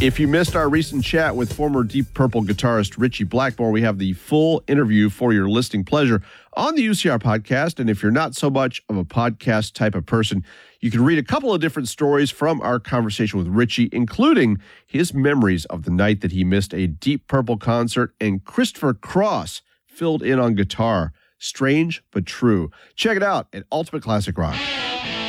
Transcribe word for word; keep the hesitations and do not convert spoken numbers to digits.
If you missed our recent chat with former Deep Purple guitarist Ritchie Blackmore, we have the full interview for your listening pleasure on the U C R podcast. And if you're not so much of a podcast type of person, you can read a couple of different stories from our conversation with Ritchie, including his memories of the night that he missed a Deep Purple concert and Christopher Cross filled in on guitar. Strange but true. Check it out at Ultimate Classic Rock.